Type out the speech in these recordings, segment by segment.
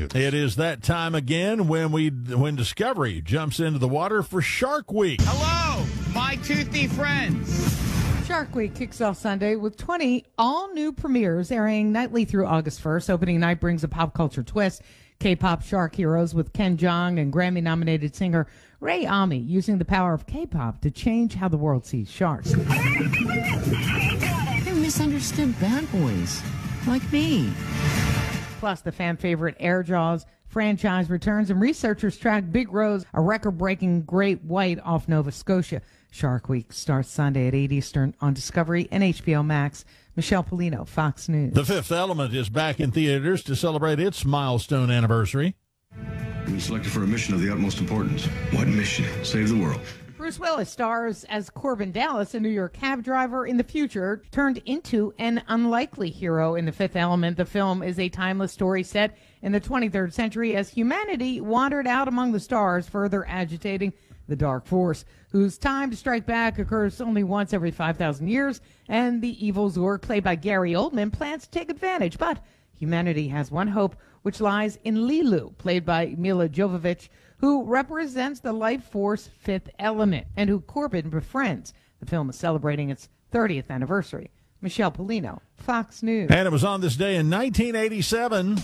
you. It is that time again when Discovery jumps into the water for Shark Week. Hello, my toothy friends. Shark Week kicks off Sunday with 20 all-new premieres airing nightly through August 1st. Opening night brings a pop culture twist. K-pop shark heroes with Ken Jeong and Grammy-nominated singer Ray Ami using the power of K-pop to change how the world sees sharks. They're misunderstood bad boys, like me. Plus, the fan favorite Air Jaws franchise returns, and researchers track Big Rose, a record-breaking great white off Nova Scotia. Shark Week starts Sunday at 8 Eastern on Discovery and HBO Max. Michelle Polino, Fox News. The Fifth Element is back in theaters to celebrate its milestone anniversary. You've been selected for a mission of the utmost importance. What mission? Save the world. Bruce Willis stars as Corbin Dallas, a New York cab driver in the future, turned into an unlikely hero in The Fifth Element. The film is a timeless story set in the 23rd century as humanity wandered out among the stars, further agitating the Dark Force, whose time to strike back occurs only once every 5,000 years, and the evil Zorg, played by Gary Oldman, plans to take advantage. But humanity has one hope, which lies in Lilu, played by Mila Jovovich, who represents the life force Fifth Element and who Corbin befriends. The film is celebrating its 30th anniversary. Michelle Polino, Fox News. And it was on this day in 1987.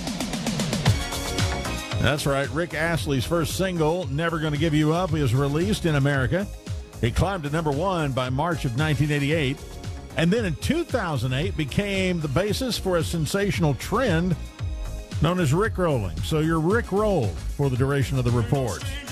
That's right. Rick Astley's first single, Never Gonna Give You Up, was released in America. It climbed to number one by March of 1988. And then in 2008 became the basis for a sensational trend known as Rickrolling. So you're Rickrolled for the duration of the report.